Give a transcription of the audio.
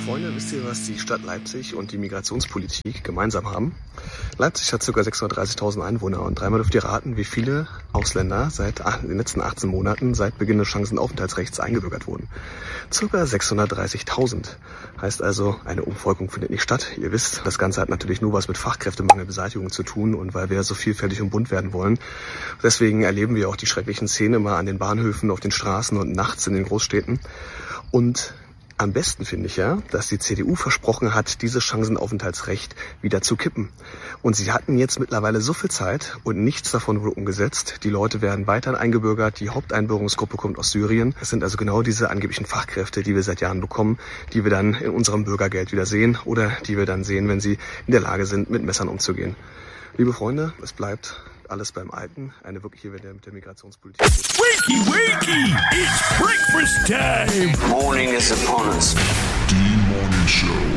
Freunde, wisst ihr, was die Stadt Leipzig und die Migrationspolitik gemeinsam haben? Leipzig hat ca. 630.000 Einwohner und dreimal dürft ihr raten, wie viele Ausländer in den letzten 18 Monaten seit Beginn des Chancenaufenthaltsrechts eingebürgert wurden. Ca. 630.000. Heißt also, eine Umvolkung findet nicht statt. Ihr wisst, das Ganze hat natürlich nur was mit Fachkräftemangelbeseitigung zu tun und weil wir so vielfältig und bunt werden wollen. Deswegen erleben wir auch die schrecklichen Szenen immer an den Bahnhöfen, auf den Straßen und nachts in den Großstädten. Und am besten finde ich ja, dass die CDU versprochen hat, dieses Chancenaufenthaltsrecht wieder zu kippen. Und sie hatten jetzt mittlerweile so viel Zeit und nichts davon wurde umgesetzt. Die Leute werden weiterhin eingebürgert, die Haupteinbürgerungsgruppe kommt aus Syrien. Es sind also genau diese angeblichen Fachkräfte, die wir seit Jahren bekommen, die wir dann in unserem Bürgergeld wieder sehen oder die wir dann sehen, wenn sie in der Lage sind, mit Messern umzugehen. Liebe Freunde, es bleibt alles beim Alten. Eine wirkliche Wende mit der Migrationspolitik. Wakey, wakey! It's breakfast time! Morning is upon us. Die Morning Show.